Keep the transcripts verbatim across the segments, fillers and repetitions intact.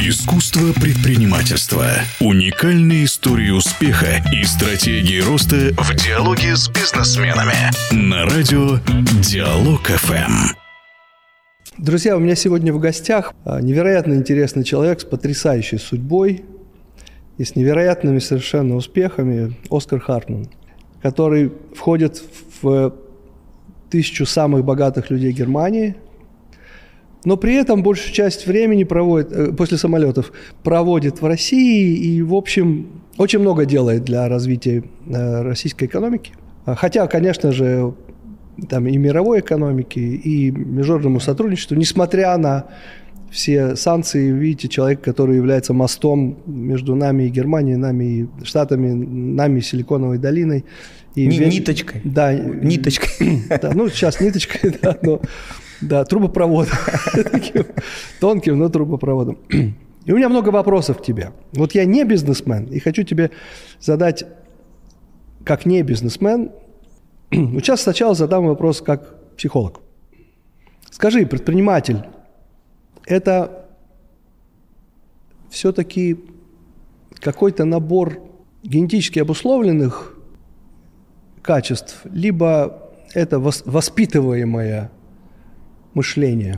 Искусство предпринимательства. Уникальные истории успеха и стратегии роста в диалоге с бизнесменами. На радио Диалог эф эм. Друзья, у меня сегодня в гостях невероятно интересный человек с потрясающей судьбой и с невероятными совершенно успехами Оскар Хартман, который входит в тысячу самых богатых людей Германии, но при этом большую часть времени проводит, после самолетов проводит в России и, в общем, очень много делает для развития российской экономики. Хотя, конечно же, там и мировой экономики, и международному сотрудничеству, несмотря на все санкции, видите, человек, который является мостом между нами и Германией, нами и Штатами, нами и Силиконовой долиной. И Ни, ниточкой. Да. Ниточкой. Да, ну, сейчас ниточкой, да, но да, трубопроводом. Таким тонким, но трубопроводом. И у меня много вопросов к тебе. Вот я не бизнесмен, и хочу тебе задать, как не бизнесмен, ну, сейчас сначала задам вопрос как психолог. Скажи, предприниматель, это все-таки какой-то набор генетически обусловленных качеств, либо это воспитываемое мышление?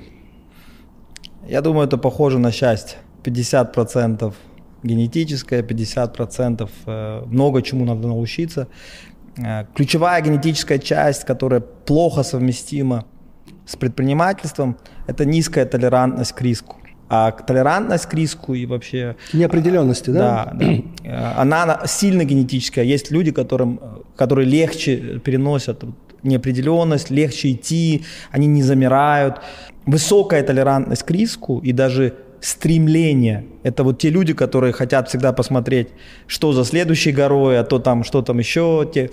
Я думаю, это похоже на счастье. пятьдесят процентов генетическое, пятьдесят процентов много чему надо научиться. Ключевая генетическая часть, которая плохо совместима с предпринимательством, это низкая толерантность к риску. А толерантность к риску и вообще... Неопределенности, да? Да, да. Она сильно генетическая. Есть люди, которым, которые легче переносят неопределенность, легче идти, они не замирают. Высокая толерантность к риску и даже стремление. Это вот те люди, которые хотят всегда посмотреть, что за следующей горой, а то там, что там еще. Те...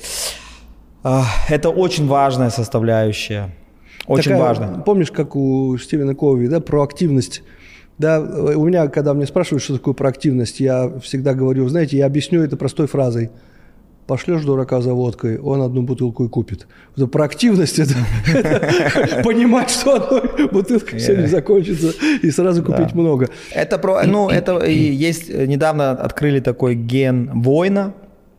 Это очень важная составляющая. Очень Такая, важная. Помнишь, как у Стивена Кови, да, проактивность? Да, у меня, когда мне спрашивают, что такое проактивность, я всегда говорю, знаете, я объясню это простой фразой. Пошлешь дурака за водкой, он одну бутылку и купит. Это проактивность, это, это понимать, что одной бутылкой все не закончится, и сразу купить да. много. Это про, ну, это есть, недавно открыли такой ген воина.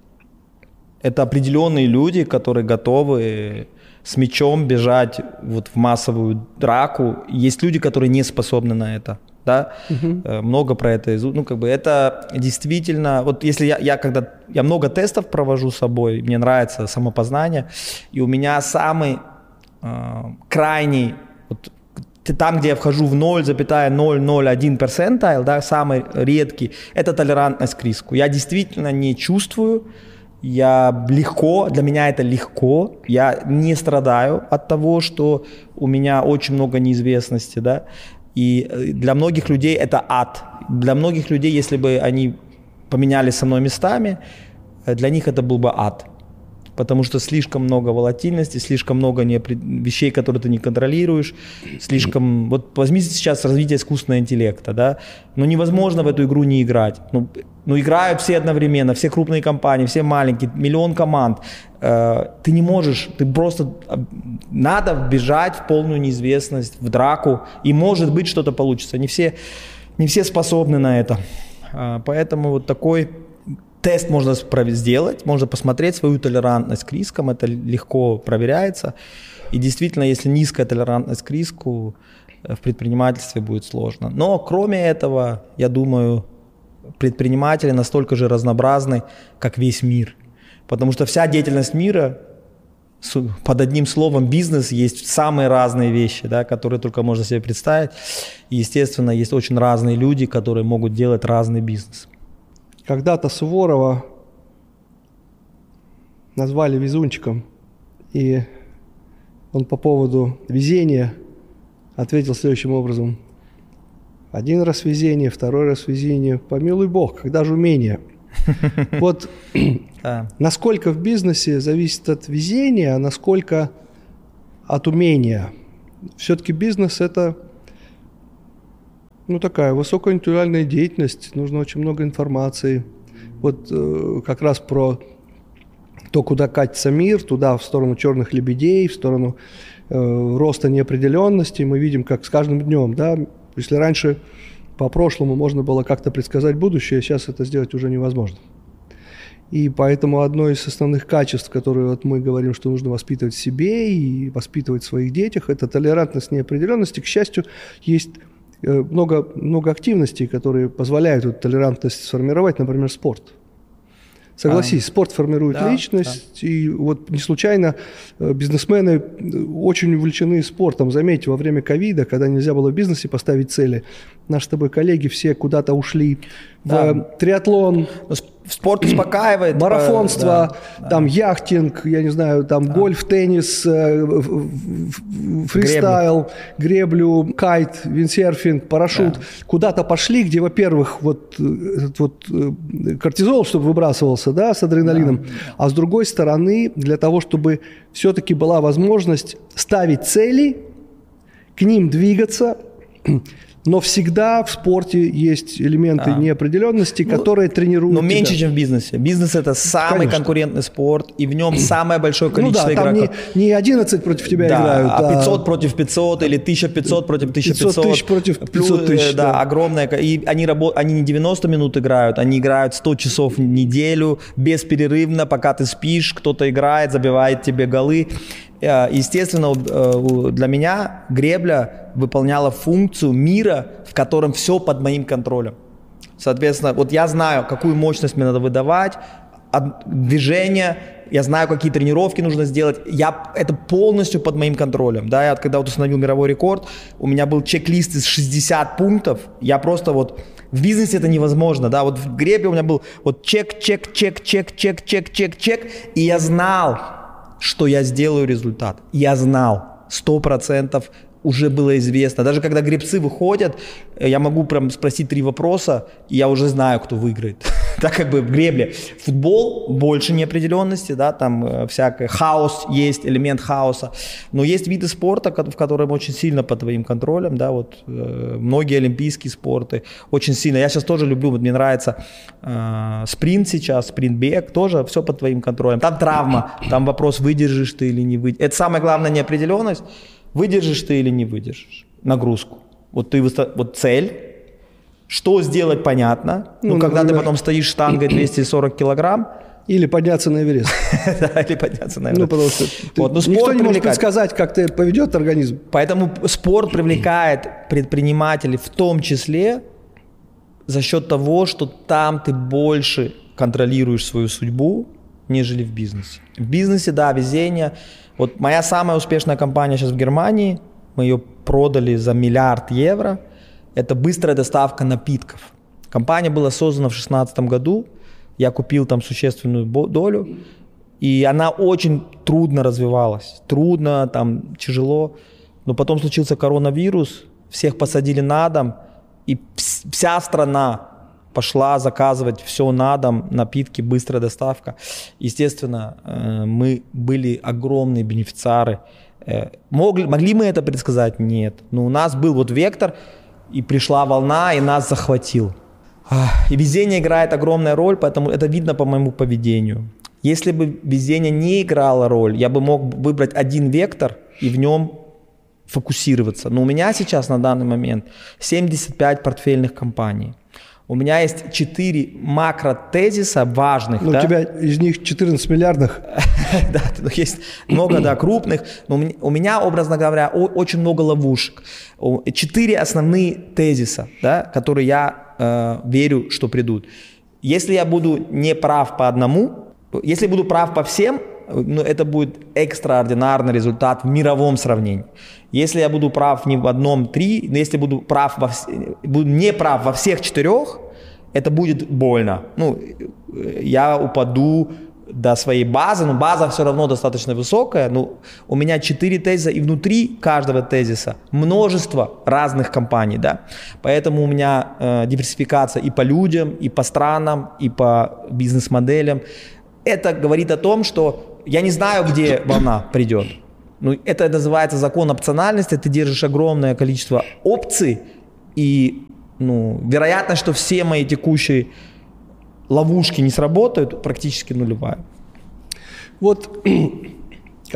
Это определенные люди, которые готовы с мечом бежать вот в массовую драку. Есть люди, которые не способны на это. Да, угу. Много про это, ну, как бы это действительно, вот если я, я когда, я много тестов провожу с собой, мне нравится самопознание, и у меня самый э, крайний, вот, там, где я вхожу в ноль целых ноль ноль один перцентайл, да, самый редкий, это толерантность к риску. Я действительно не чувствую, я легко, для меня это легко, я не страдаю от того, что у меня очень много неизвестности, да. И для многих людей это ад. Для многих людей, если бы они поменялись со мной местами, для них это был бы ад. Потому что слишком много волатильности, слишком много вещей, которые ты не контролируешь. Слишком... Вот возьмите сейчас развитие искусственного интеллекта, да? Ну невозможно в эту игру не играть. Ну, ну играют все одновременно, все крупные компании, все маленькие, миллион команд. Ты не можешь, ты просто... Надо вбежать в полную неизвестность, в драку, и может быть что-то получится. Не все, не все способны на это. Поэтому вот такой... Тест можно сделать, можно посмотреть свою толерантность к рискам, это легко проверяется. И действительно, если низкая толерантность к риску, в предпринимательстве будет сложно. Но кроме этого, я думаю, предприниматели настолько же разнообразны, как весь мир. Потому что вся деятельность мира, под одним словом бизнес, есть самые разные вещи, да, которые только можно себе представить. И, естественно, есть очень разные люди, которые могут делать разный бизнес. Когда-то Суворова назвали везунчиком, и он по поводу везения ответил следующим образом. Один раз везение, второй раз везение, помилуй Бог, когда же умение? Вот насколько в бизнесе зависит от везения, а насколько от умения? Все-таки бизнес – это... Ну, такая высокоинтеллектуальная деятельность, нужно очень много информации. Вот э, как раз про то, куда катится мир, туда, в сторону черных лебедей, в сторону э, роста неопределенности. Мы видим, как с каждым днем, да, если раньше по прошлому можно было как-то предсказать будущее, сейчас это сделать уже невозможно. И поэтому одно из основных качеств, которые вот мы говорим, что нужно воспитывать в себе и воспитывать в своих детях, это толерантность неопределенности. К счастью, есть много, много активностей, которые позволяют эту толерантность сформировать, например, спорт. Согласись, а, спорт формирует да, личность, да. И вот не случайно бизнесмены очень увлечены спортом. Заметьте, во время ковида, когда нельзя было в бизнесе поставить цели, наши с тобой коллеги все куда-то ушли да. в триатлон. Спорт успокаивает. Марафонство, да, там да. яхтинг, я не знаю, там да. гольф, теннис, фристайл, греблю, греблю кайт, виндсерфинг, парашют. Да. Куда-то пошли, где, во-первых, вот этот вот кортизол, чтобы выбрасывался, да, с адреналином, да. а с другой стороны, для того, чтобы все-таки была возможность ставить цели, к ним двигаться. Но всегда в спорте есть элементы а. неопределенности, ну, которые тренируют. Но тебя. меньше, чем в бизнесе. Бизнес – это самый Конечно. конкурентный спорт, и в нем самое большое количество ну да, игроков. Там не, не одиннадцать против тебя да, играют, а пятьсот против пятисот или тысяча пятьсот против тысячи пятисот. пятьсот тысяч против пятьсот тысяч. Да, да, огромное. И они, работ, они не девяносто минут играют, они играют сто часов в неделю, бесперерывно, пока ты спишь, кто-то играет, забивает тебе голы. Естественно, для меня гребля выполняла функцию мира, в котором все под моим контролем. Соответственно, вот я знаю, какую мощность мне надо выдавать, движение, я знаю, какие тренировки нужно сделать. Я, это полностью под моим контролем. Да? Я, когда вот установил мировой рекорд, у меня был чек-лист из шестидесяти пунктов. Я просто вот... В бизнесе это невозможно. Да? Вот в гребле у меня был вот чек, чек, чек, чек, чек, чек, чек, чек. И я знал, что я сделаю результат. Я знал, сто процентов уже было известно. Даже когда гребцы выходят, я могу прям спросить три вопроса, и я уже знаю, кто выиграет. Так как бы в гребле. Футбол больше неопределенности, да, там всякое хаос есть, элемент хаоса. Но есть виды спорта, в котором очень сильно под твоим контролем, да, вот э, многие олимпийские спорты очень сильно. Я сейчас тоже люблю, вот мне нравится э, спринт сейчас, спринт-бег, тоже все под твоим контролем. Там травма, там вопрос, выдержишь ты или не выдержишь. Это самая главная неопределенность. Выдержишь ты или не выдержишь нагрузку. Вот ты вот цель, что сделать понятно. Ну, ну когда например, ты потом стоишь штангой двести сорок килограмм. Или подняться на Эверест. Да, или подняться на Эверест. Ну, потому что никто не может предсказать, как ты поведет организм. Поэтому спорт привлекает предпринимателей в том числе за счет того, что там ты больше контролируешь свою судьбу, нежели в бизнесе. В бизнесе, да, везение. Вот моя самая успешная компания сейчас в Германии, мы ее продали за миллиард евро, это быстрая доставка напитков. Компания была создана в две тысячи шестнадцатом году, я купил там существенную долю, и она очень трудно развивалась, трудно, там, тяжело. Но потом случился коронавирус, всех посадили на дом, и вся страна пошла заказывать все на дом, напитки, быстрая доставка. Естественно, мы были огромные бенефициары. Могли, могли мы это предсказать? Нет. Но у нас был вот вектор, и пришла волна, и нас захватил. И везение играет огромную роль, поэтому это видно по моему поведению. Если бы везение не играло роль, я бы мог выбрать один вектор и в нем фокусироваться. Но у меня сейчас на данный момент семьдесят пять портфельных компаний. У меня есть четыре макротезиса важных. Ну, да? У тебя из них четырнадцать миллиардных. Да, есть много, да, крупных. Но у меня, образно говоря, очень много ловушек. Четыре основные тезиса, да, которые я э, верю, что придут. Если я буду не прав по одному, если буду прав по всем, ну, это будет экстраординарный результат в мировом сравнении. Если я буду прав не в одном, три, но если буду прав во, буду не прав во всех четырех, это будет больно. Ну, я упаду до своей базы, но база все равно достаточно высокая. Ну, у меня четыре тезиса, и внутри каждого тезиса множество разных компаний, да. Поэтому у меня э, диверсификация и по людям, и по странам, и по бизнес-моделям. Это говорит о том, что я не знаю, где волна придет. Ну, это называется закон опциональности. Ты держишь огромное количество опций, и ну, вероятность, что все мои текущие ловушки не сработают, практически нулевая. Вот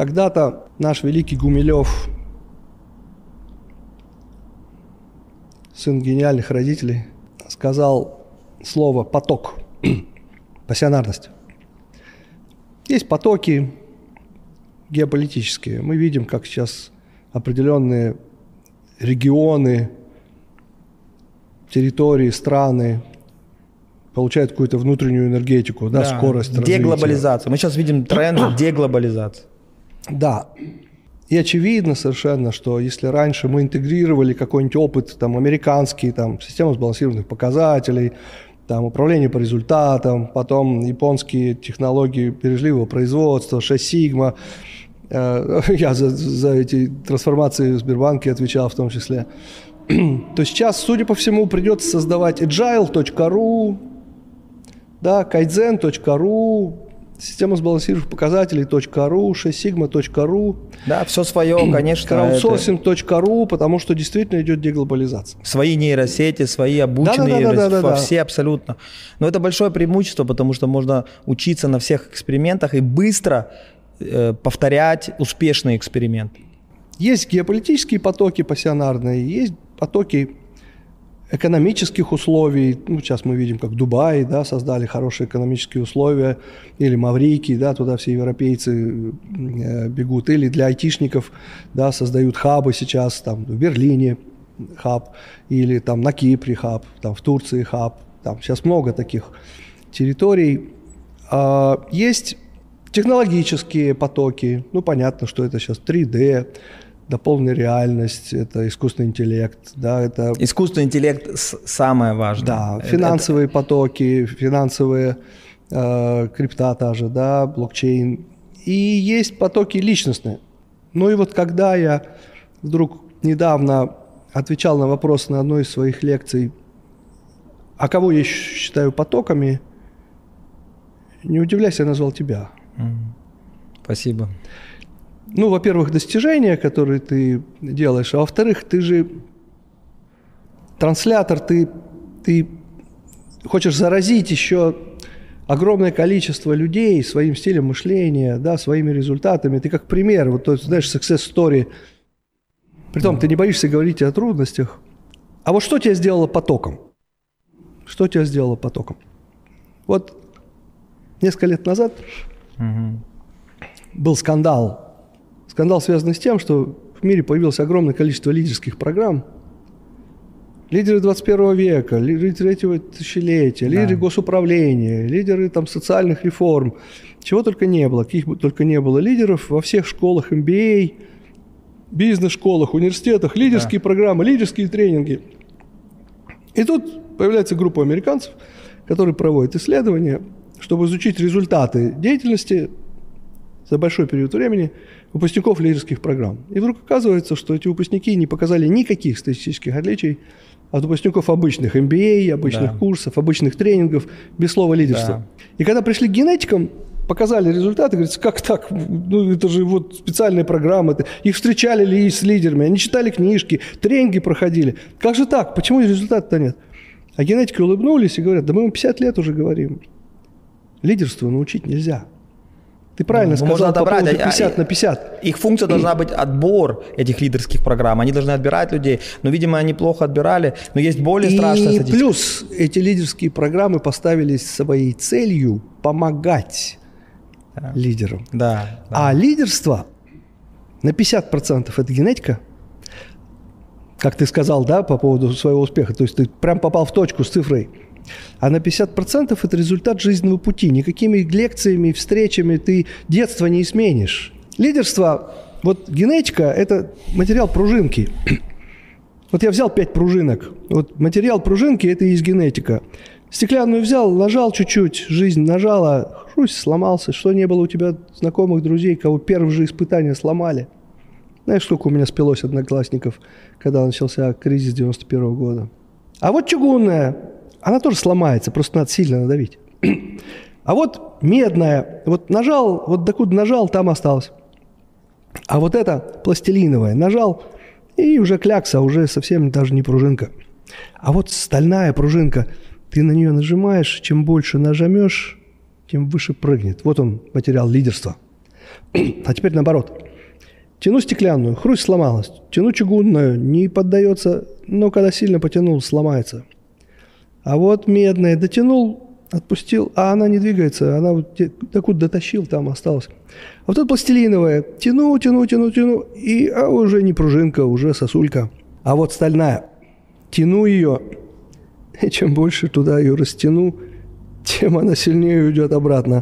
когда-то наш великий Гумилев сын гениальных родителей, сказал слово «поток», пассионарность. Есть потоки геополитические. Мы видим, как сейчас определенные регионы, территории, страны получают какую-то внутреннюю энергетику, да, да, скорость развития. Деглобализация. Мы сейчас видим тренд деглобализации. Да. И очевидно совершенно, что если раньше мы интегрировали какой-нибудь опыт, там, американский, там, систему сбалансированных показателей, там, управление по результатам, потом японские технологии бережливого производства, шесть сигма, э, я за, за эти трансформации в Сбербанке отвечал в том числе, то сейчас, судя по всему, придется создавать agile точка ру, да, кайдзен точка ру, система сбалансированных показателей .ру, шесть сигма точка ру. Да, все свое, конечно. краудсорсинг точка ру, потому что действительно идет деглобализация. Свои нейросети, свои обученные, да, да, да, да, да, все да. абсолютно. Но это большое преимущество, потому что можно учиться на всех экспериментах и быстро э, повторять успешные эксперименты. Есть геополитические потоки пассионарные, есть потоки экономических условий. Ну, сейчас мы видим, как Дубай, да, создали хорошие экономические условия, или Маврикий, да, туда все европейцы э, бегут, или для айтишников, да, создают хабы сейчас, там, в Берлине хаб, или там на Кипре хаб, там, в Турции хаб, там сейчас много таких территорий. А, есть технологические потоки, ну, понятно, что это сейчас три дэ, дополненная реальность, это искусственный интеллект, да, это... Искусственный интеллект самое важное. Да, финансовые это... потоки, финансовые, э, крипта та же, да, блокчейн. И есть потоки личностные. Ну и вот когда я вдруг недавно отвечал на вопрос на одной из своих лекций, а кого я считаю потоками, не удивляйся, я назвал тебя. Спасибо. Ну, во-первых, достижения, которые ты делаешь, а во-вторых, ты же транслятор, ты, ты хочешь заразить еще огромное количество людей своим стилем мышления, да, своими результатами. Ты как пример, вот, то есть, знаешь, success story. Притом да. Ты не боишься говорить о трудностях. А вот что тебя сделало потоком? Что тебя сделало потоком? Вот несколько лет назад угу. был скандал. Скандал связан с тем, что в мире появилось огромное количество лидерских программ. Лидеры двадцать первого века, лидеры третьего тысячелетия, да. лидеры госуправления, лидеры там, социальных реформ. Чего только не было, каких бы только не было лидеров во всех школах эм би эй, бизнес-школах, университетах, лидерские да. программы, лидерские тренинги. И тут появляется группа американцев, которые проводят исследования, чтобы изучить результаты деятельности за большой период времени выпускников лидерских программ. И вдруг оказывается, что эти выпускники не показали никаких статистических отличий от выпускников обычных эм би эй, обычных да. курсов, обычных тренингов, без слова лидерства. Да. И когда пришли к генетикам, показали результаты, говорят, как так? Ну, это же вот специальные программы. Их встречали ли с лидерами, они читали книжки, тренинги проходили. Как же так? Почему результата-то нет? А генетики улыбнулись и говорят, да мы вам пятьдесят лет уже говорим. Лидерству научить нельзя. Ты правильно ну, сказал, по поводу пятьдесят на пятьдесят. Их функция должна быть отбор этих лидерских программ. Они должны отбирать людей. Но, видимо, они плохо отбирали. Но есть более страшная статистика. И плюс эти лидерские программы поставили своей целью помогать да. лидерам. Да, да. А лидерство на пятьдесят процентов это генетика. Как ты сказал, да, по поводу своего успеха. То есть ты прям попал в точку с цифрой. А на пятьдесят процентов это результат жизненного пути. Никакими лекциями, встречами ты детство не изменишь. Лидерство, вот генетика – это материал пружинки. Вот я взял пять пружинок. Вот материал пружинки – это и есть генетика. Стеклянную взял, нажал чуть-чуть, жизнь нажала, хрусь, сломался. Что не было у тебя знакомых, друзей, кого первые же испытания сломали? Знаешь, сколько у меня спилось одноклассников, когда начался кризис девяносто первого года? А вот чугунная. Она тоже сломается, просто надо сильно надавить. А вот медная, вот нажал, вот докуда нажал, там осталось. А вот эта пластилиновая, нажал, и уже клякса, уже совсем даже не пружинка. А вот стальная пружинка, ты на нее нажимаешь, чем больше нажмешь, тем выше прыгнет. Вот он, материал лидерства. А теперь наоборот. Тяну стеклянную, хрусть, сломалась. Тяну чугунную, не поддается, но когда сильно потянул, сломается. А вот медная дотянул, отпустил, а она не двигается, она вот докуда дотащил, там осталась. А вот эта пластилиновая, тяну, тяну, тяну, тяну, и а уже не пружинка, уже сосулька. А вот стальная, тяну ее, и чем больше туда ее растяну, тем она сильнее уйдет обратно.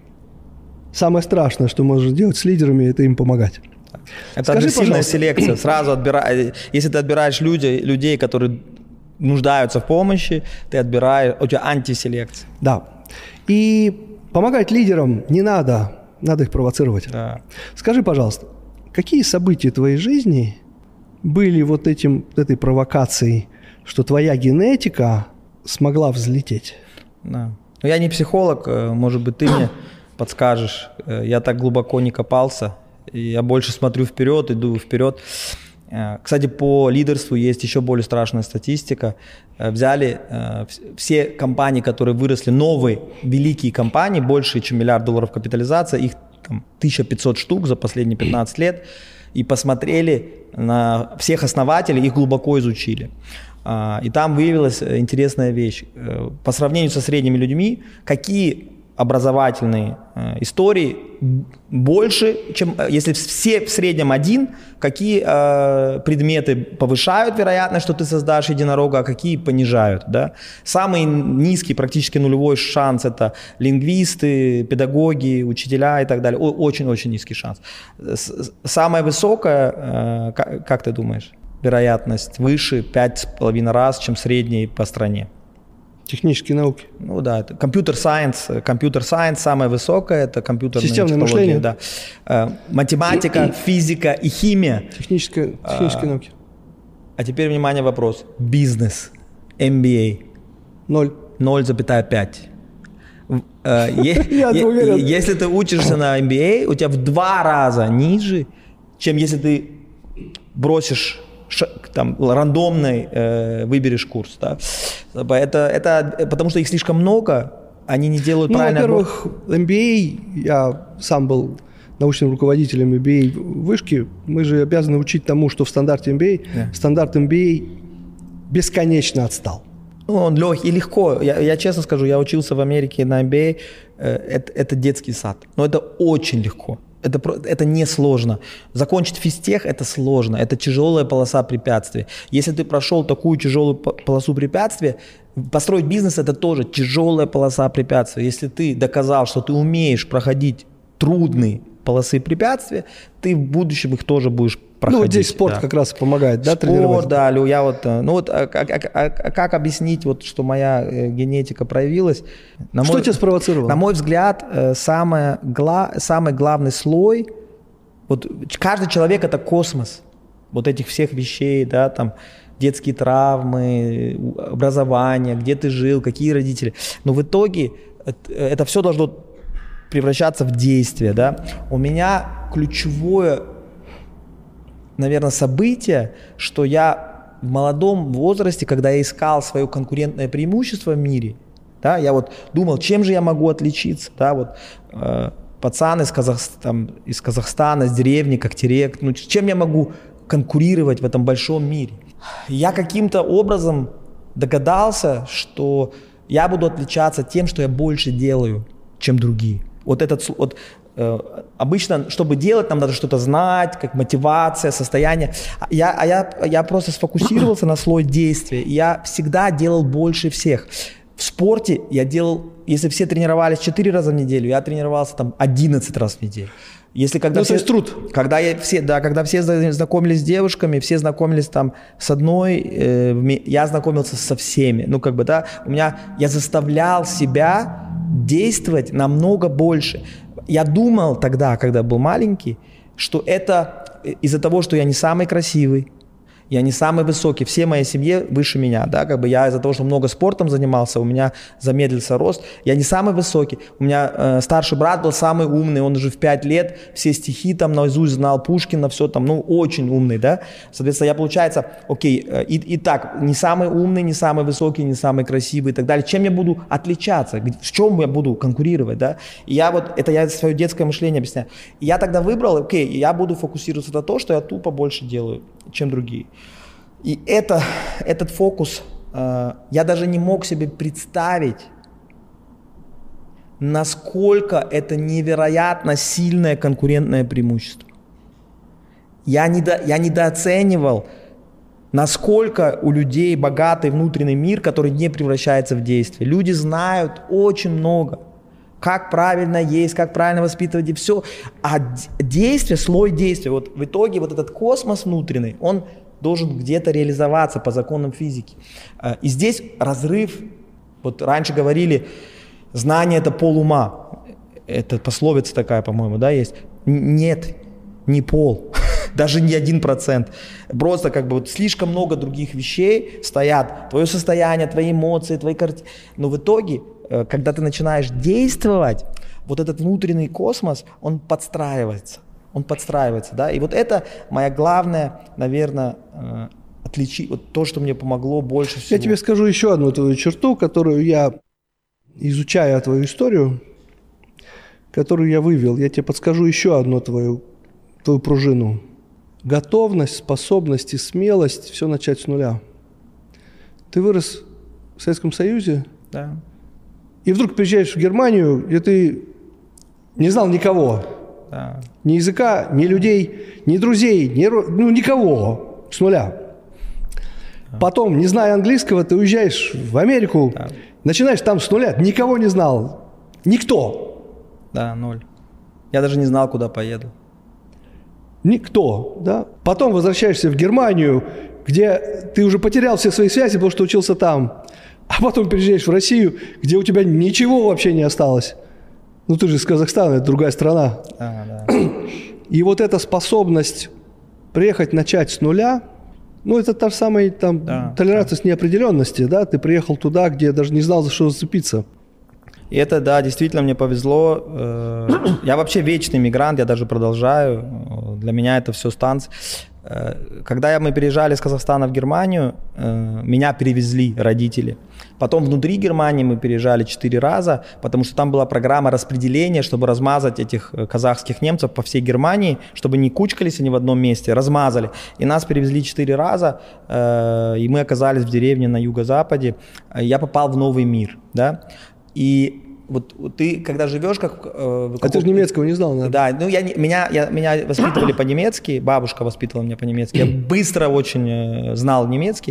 Самое страшное, что можешь делать с лидерами, это им помогать. Это Скажи, агрессивная пожалуйста. селекция. Сразу отбираешь, если ты отбираешь людей, людей, которые нуждаются в помощи, ты отбираешь, у тебя антиселекция. Да. И помогать лидерам не надо, надо их провоцировать. Да. Скажи, пожалуйста, какие события твоей жизни были вот этим, этой провокацией, что твоя генетика смогла взлететь? Да. Но я не психолог, может быть, ты мне подскажешь. Я так глубоко не копался. Я больше смотрю вперед, иду вперед. Кстати, по лидерству есть еще более страшная статистика. Взяли все компании, которые выросли, новые великие компании, больше, чем миллиард долларов капитализация, их там тысяча пятьсот штук за последние пятнадцать лет, и посмотрели на всех основателей, их глубоко изучили. И там выявилась интересная вещь. По сравнению со средними людьми, какие образовательные э, истории больше, чем если все в среднем один, какие э, предметы повышают вероятность, что ты создашь единорога, а какие понижают. Да? Самый низкий, практически нулевой шанс – это лингвисты, педагоги, учителя и так далее. Очень-очень низкий шанс. Самая высокая, э, как, как ты думаешь, вероятность выше пять с половиной раз, чем средний по стране. Технические науки. Ну да, это компьютер-сайенс. Компьютер-сайенс самое высокое, это компьютерная системное технология. мышление. Да. Математика, физика и химия. Технические, технические а, науки. А теперь, внимание, вопрос. Бизнес, эм би эй. Ноль. ноль целых пять. Я уверен. Если ты учишься на эм би эй, у тебя в два раза ниже, чем если ты бросишь там рандомный э, выберешь курс, да. Это, это потому что их слишком много, они не делают ну, правильно. Во-первых, эм би эй, я сам был научным руководителем эм би эй вышки, мы же обязаны учить тому, что в стандарте эм би эй, yeah. стандарт эм би эй бесконечно отстал. Ну, он легкий и легко. Я, я честно скажу, я учился в Америке на эм би эй, э, это, это детский сад, но это очень легко. Это, это не сложно. Закончить физтех – это сложно. Это тяжелая полоса препятствий. Если ты прошел такую тяжелую полосу препятствий, построить бизнес – это тоже тяжелая полоса препятствий. Если ты доказал, что ты умеешь проходить трудные полосы препятствий, ты в будущем их тоже будешь проходить. Ну, вот здесь спорт да. как раз помогает, да, спорт, тренировать? да, я вот, ну вот, а, а, а, а как объяснить, вот, что моя э, генетика проявилась? На что мой, тебя спровоцировало? На мой взгляд, э, самое, гла, самый главный слой, вот каждый человек – это космос вот этих всех вещей, да, там, детские травмы, образование, где ты жил, какие родители. Но в итоге это, это все должно превращаться в действие, да. У меня ключевое, наверное, событие, что я в молодом возрасте, когда я искал свое конкурентное преимущество в мире, да, я вот думал, чем же я могу отличиться, да, вот э, пацан из, Казах, там, из Казахстана, из деревни, как Терек, ну, чем я могу конкурировать в этом большом мире? Я каким-то образом догадался, что я буду отличаться тем, что я больше делаю, чем другие. Вот этот, вот, э, обычно, чтобы делать, нам надо что-то знать, как мотивация, состояние. Я, а я, я просто сфокусировался на слой действия. Я всегда делал больше всех. В спорте я делал, если все тренировались четыре раза в неделю, я тренировался там одиннадцать раз в неделю. Если когда ну, все, то есть труд. Когда, я, все, да, когда все знакомились с девушками, все знакомились там с одной, э, я знакомился со всеми. Ну, как бы, да, у меня, я заставлял себя действовать намного больше. Я думал тогда, когда был маленький, что это из-за того, что я не самый красивый, Я не самый высокий, все в моей семье выше меня, да, как бы я из-за того, что много спортом занимался, у меня замедлился рост, я не самый высокий, у меня э, старший брат был самый умный, он уже в пять лет все стихи там наизусть знал, Пушкина, все там, ну, очень умный, да, соответственно, я, получается, окей, э, и, и так, не самый умный, не самый высокий, не самый красивый и так далее, чем я буду отличаться, в чем я буду конкурировать, да, и я вот, это я свое детское мышление объясняю, и я тогда выбрал, окей, я буду фокусироваться на то, что я тупо больше делаю, чем другие. И это, этот фокус, э, я даже не мог себе представить, насколько это невероятно сильное конкурентное преимущество. Я, недо, я недооценивал, насколько у людей богатый внутренний мир, который не превращается в действие. Люди знают очень много, как правильно есть, как правильно воспитывать и все. А действие, слой действия, вот в итоге вот этот космос внутренний, он должен где-то реализоваться по законам физики. И здесь разрыв, вот раньше говорили, знание это полума, это пословица такая, по-моему, да, есть. Нет, не пол, даже не один процент. Просто как бы вот слишком много других вещей стоят, твое состояние, твои эмоции, твои картины. Но в итоге, когда ты начинаешь действовать, вот этот внутренний космос, он подстраивается. Он подстраивается, да, и вот это моя главная, наверное, отличить, вот то, что мне помогло больше всего. Я тебе скажу еще одну твою черту, которую я, изучая твою историю, которую я вывел, я тебе подскажу еще одну твою, твою пружину. Готовность, способность и смелость все начать с нуля. Ты вырос в Советском Союзе, да. И вдруг приезжаешь в Германию, где ты не знал никого. Да. Ни языка, ни людей, ни друзей, ни, ну, никого. С нуля. Да. Потом, не зная английского, ты уезжаешь в Америку, да. Начинаешь там с нуля. Никого не знал. Никто. Да, ноль. Я даже не знал, куда поеду. Никто, да. Потом возвращаешься в Германию, где ты уже потерял все свои связи, потому что учился там. А потом переезжаешь в Россию, где у тебя ничего вообще не осталось. Ну, ты же из Казахстана, это другая страна. А, да. И вот эта способность приехать, начать с нуля, ну, это та же самая там, да, толерантность да. неопределенности, да? Ты приехал туда, где даже не знал, за что зацепиться. И это, да, действительно мне повезло. Я вообще вечный мигрант, я даже продолжаю. Для меня это все станция. Когда мы переезжали из Казахстана в Германию, меня перевезли родители. Потом внутри Германии мы переезжали четыре раза, потому что там была программа распределения, чтобы размазать этих казахских немцев по всей Германии, чтобы не кучкались они в одном месте, размазали. И нас перевезли четыре раза, и мы оказались в деревне на юго-западе. Я попал в новый мир, да. И вот, вот ты, когда живешь, как... Э, а ты же немецкого не знал, наверное? Да, ну я, меня, я, меня воспитывали по-немецки, бабушка воспитывала меня по-немецки. Я быстро очень э, знал немецкий,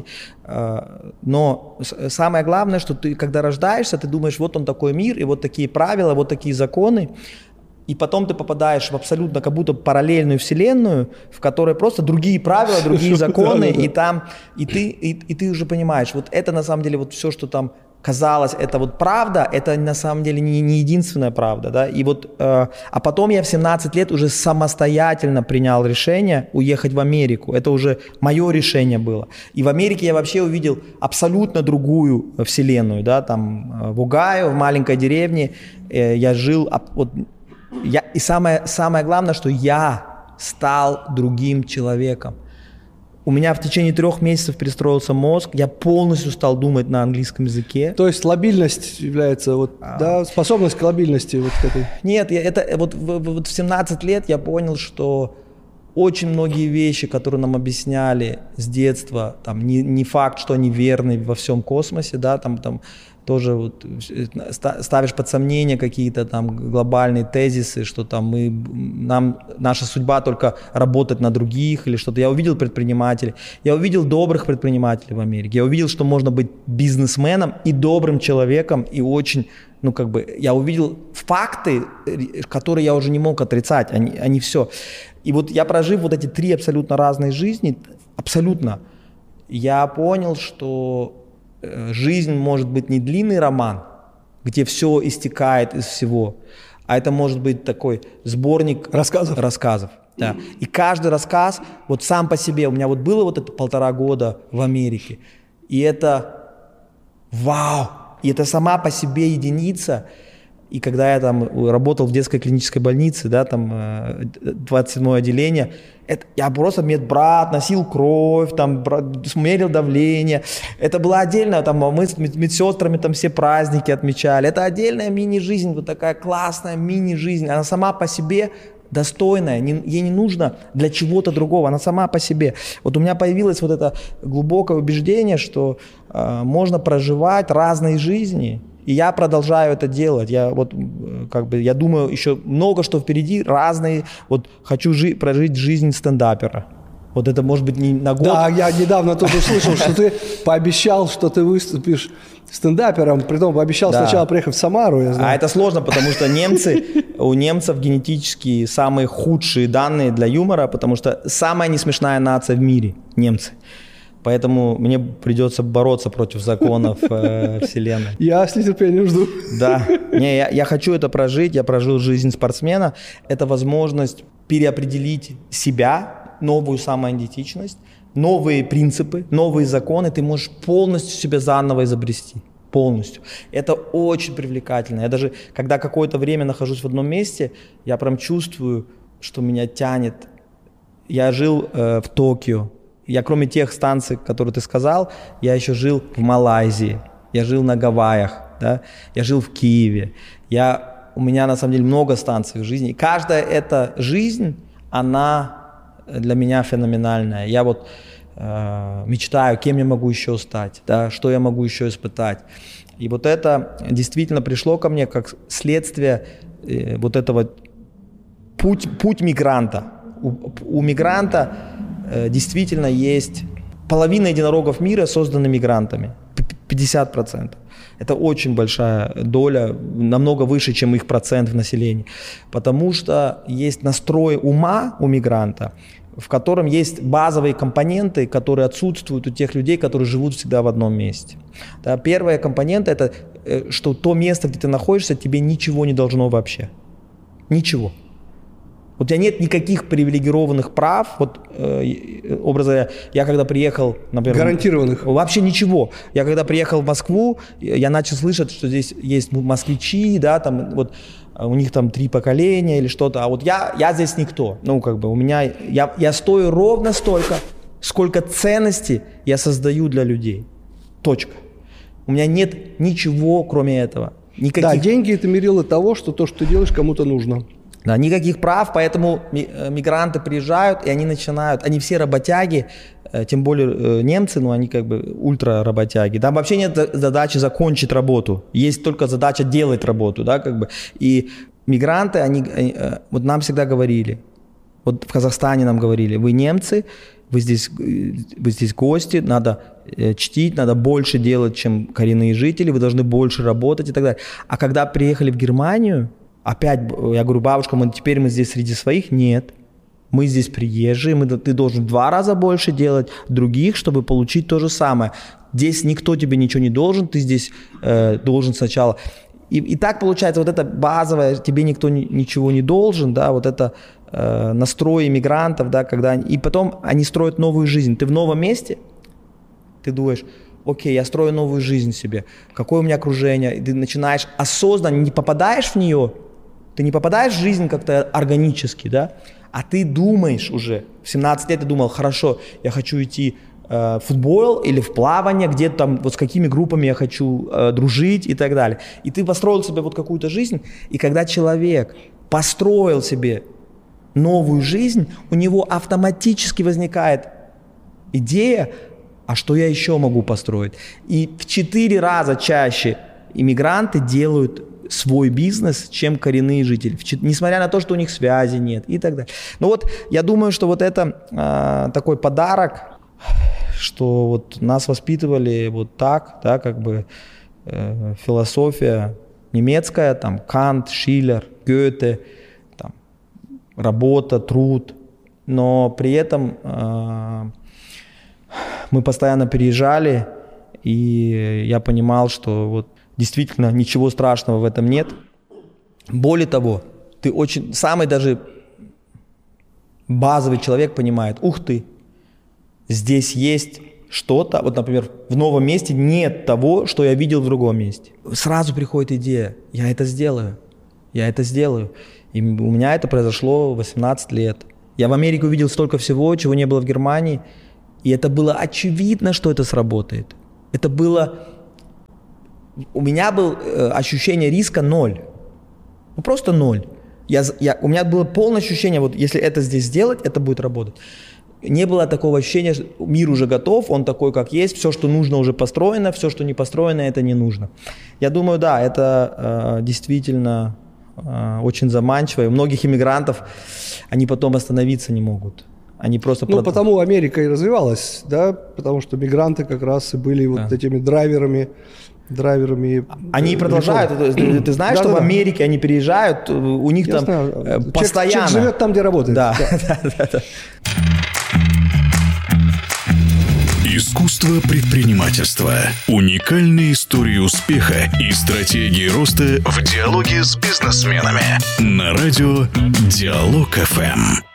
э, но с, самое главное, что ты, когда рождаешься, ты думаешь, вот он такой мир, и вот такие правила, вот такие законы, и потом ты попадаешь в абсолютно как будто параллельную вселенную, в которой просто другие правила, другие законы, и там, и ты, и, и ты уже понимаешь, вот это на самом деле вот все, что там казалось, это вот правда, это на самом деле не, не единственная правда, да, и вот, э, а потом я в семнадцать лет уже самостоятельно принял решение уехать в Америку, это уже мое решение было, и в Америке я вообще увидел абсолютно другую вселенную, да, там в Огайо, в маленькой деревне э, я жил, вот, я, и самое, самое главное, что я стал другим человеком. У меня в течение трех месяцев перестроился мозг, я полностью стал думать на английском языке. То есть лобильность является, вот, а... да, способность к лобильности вот к этой? Нет, я, это, вот, вот в семнадцать лет я понял, что очень многие вещи, которые нам объясняли с детства, там, не, не факт, что они верны во всем космосе, да, там, там тоже вот ставишь под сомнение какие-то там глобальные тезисы, что там мы, нам, наша судьба только работать на других или что-то. Я увидел предпринимателей, я увидел добрых предпринимателей в Америке, я увидел, что можно быть бизнесменом и добрым человеком, и очень, ну как бы, я увидел факты, которые я уже не мог отрицать, они, они все. И вот я, прожив вот эти три абсолютно разные жизни, абсолютно, я понял, что жизнь может быть не длинный роман, где все истекает из всего, а это может быть такой сборник рассказов. рассказов. Да. И каждый рассказ, вот сам по себе, у меня вот было вот это полтора года в Америке, и это вау, и это сама по себе единица. И когда я там работал в детской клинической больнице, да, там двадцать седьмое отделение, это, я просто медбрат, носил кровь, там, мерил давление. Это было отдельно, там, мы с медсестрами там все праздники отмечали. Это отдельная мини-жизнь, вот такая классная мини-жизнь. Она сама по себе достойная, не, ей не нужно для чего-то другого, она сама по себе. Вот у меня появилось вот это глубокое убеждение, что э, можно проживать разные жизни, и я продолжаю это делать. Я вот как бы я думаю еще много что впереди, разные. Вот хочу жи- прожить жизнь стендапера. Вот это может быть не на год. Да, я недавно тут услышал, что ты пообещал, что ты выступишь стендапером, притом пообещал Да. сначала приехать в Самару. Я знаю. А это сложно, потому что немцы, у немцев генетически самые худшие данные для юмора, потому что самая несмешная нация в мире – немцы. Поэтому мне придется бороться против законов э, вселенной. Я с нетерпением жду. Да, не, я, я хочу это прожить, я прожил жизнь спортсмена. Это возможность переопределить себя, новую самоидентичность, новые принципы, новые законы. Ты можешь полностью себя заново изобрести. Полностью. Это очень привлекательно. Я даже, когда какое-то время нахожусь в одном месте, я прям чувствую, что меня тянет. Я жил э, в Токио. Я кроме тех станций, которые ты сказал, я еще жил в Малайзии, я жил на Гавайях, да? Я жил в Киеве. Я, у меня на самом деле много станций в жизни. И каждая эта жизнь, она для меня феноменальная. Я вот э, мечтаю, кем я могу еще стать, да? Что я могу еще испытать. И вот это действительно пришло ко мне как следствие э, вот этого путь, путь мигранта. У, у мигранта действительно есть половина единорогов мира созданы мигрантами, пятьдесят процентов. Это очень большая доля, намного выше, чем их процент в населении, потому что есть настрой ума у мигранта, в котором есть базовые компоненты, которые отсутствуют у тех людей, которые живут всегда в одном месте. Да, первая компонента – это что то место, где ты находишься, тебе ничего не должно вообще. Ничего. У тебя нет никаких привилегированных прав. Вот, э, образа, я когда приехал, например... Гарантированных. Вообще ничего. Я когда приехал в Москву, я начал слышать, что здесь есть москвичи, да, там, вот, у них там три поколения или что-то. А вот я, я здесь никто. Ну, как бы у меня... Я, я стою ровно столько, сколько ценностей я создаю для людей. Точка. У меня нет ничего, кроме этого. Никаких... Да, деньги – это мерило того, что то, что ты делаешь, кому-то нужно. Да, никаких прав, поэтому мигранты приезжают, и они начинают, они все работяги, тем более немцы, ну они как бы ультра-работяги. Там вообще нет задачи закончить работу, есть только задача делать работу, да, как бы. И мигранты, они, они, вот нам всегда говорили, вот в Казахстане нам говорили, вы немцы, вы здесь, вы здесь гости, надо чтить, надо больше делать, чем коренные жители, вы должны больше работать и так далее. А когда приехали в Германию, опять, я говорю, бабушка, мы, теперь мы здесь среди своих? Нет. Мы здесь приезжие, мы, ты должен в два раза больше делать других, чтобы получить то же самое. Здесь никто тебе ничего не должен, ты здесь э, должен сначала. И, и так получается, вот это базовое, тебе никто ни, ничего не должен, да, вот это э, настрой иммигрантов, да, когда они, и потом они строят новую жизнь. Ты в новом месте, ты думаешь, окей, я строю новую жизнь себе, какое у меня окружение, и ты начинаешь осознанно, не попадаешь в нее, ты не попадаешь в жизнь как-то органически, да, а ты думаешь уже, в семнадцать лет ты думал, хорошо, я хочу идти э, в футбол или в плавание, где там, вот с какими группами я хочу э, дружить и так далее. И ты построил себе вот какую-то жизнь, и когда человек построил себе новую жизнь, у него автоматически возникает идея, а что я еще могу построить? И в четыре раза чаще иммигранты делают свой бизнес, чем коренные жители, несмотря на то, что у них связи нет и так далее. Ну вот, я думаю, что вот это э, такой подарок, что вот нас воспитывали вот так, да, как бы э, философия немецкая, там Кант, Шиллер, Гёте, там, работа, труд, но при этом э, мы постоянно переезжали, и я понимал, что вот действительно ничего страшного в этом нет. Более того, ты очень, самый даже базовый человек понимает, ух ты, здесь есть что-то, вот, например, в новом месте нет того, что я видел в другом месте. Сразу приходит идея, я это сделаю, я это сделаю. И у меня это произошло в восемнадцать лет. Я в Америке увидел столько всего, чего не было в Германии, и это было очевидно, что это сработает. Это было... У меня было э, ощущение риска ноль. Ну, просто ноль. Я, я, у меня было полное ощущение, вот если это здесь сделать, это будет работать. Не было такого ощущения, что мир уже готов, он такой, как есть, все, что нужно, уже построено, все, что не построено, это не нужно. Я думаю, да, это э, действительно э, очень заманчиво. И у многих иммигрантов они потом остановиться не могут. Они просто... Ну, прот... потому Америка и развивалась, да, потому что мигранты как раз и были вот да. этими драйверами, драйверами. Они э, продолжают. Ты, ты знаешь, да, что да, в да. Америке они переезжают, у них Я там знаю. постоянно... Человек, человек живет там, где работает. Да, Да. да, да, да. Искусство предпринимательства. Уникальные истории успеха и стратегии роста в диалоге с бизнесменами. На радио Диалог эф эм.